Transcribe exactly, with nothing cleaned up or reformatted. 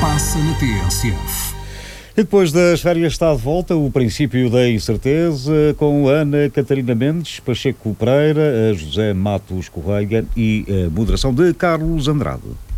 passa na T S F. E depois das férias está de volta o princípio da incerteza com Ana Catarina Mendes, Pacheco Pereira, José Matos Correia e a moderação de Carlos Andrade.